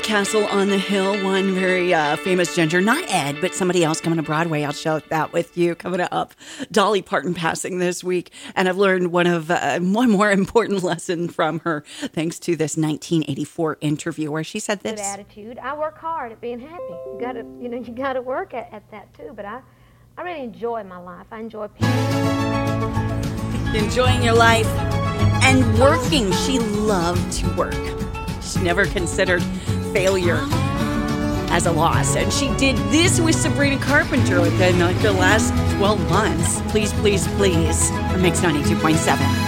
Castle on the Hill, one very famous ginger, not Ed, but somebody else coming to Broadway. I'll share that with you coming up. Dolly Parton passing this week, and I've learned one more important lesson from her thanks to this 1984 interview where she said this. Good attitude. I work hard at being happy. You gotta work at that too. But I really enjoy my life. I enjoy people. Enjoying your life and working. She loved to work. She never considered failure as a loss. And she did this with Sabrina Carpenter within the last 12 months. Please, please, please. Mix 92.7.